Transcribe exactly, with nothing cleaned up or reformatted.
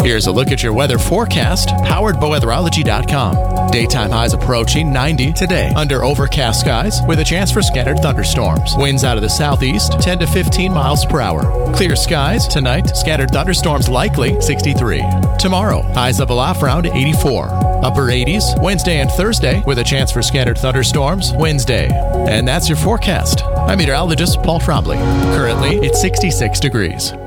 Here's a look at your weather forecast, powered by weatherology dot com. Daytime highs approaching ninety today, under overcast skies with a chance for scattered thunderstorms. Winds out of the southeast, ten to fifteen miles per hour. Clear skies tonight, scattered thunderstorms likely, sixty-three. Tomorrow, highs level off around eighty-four. Upper eighties, Wednesday and Thursday, with a chance for scattered thunderstorms Wednesday. And that's your forecast. I'm meteorologist Paul Trombley. Currently, it's sixty-six degrees.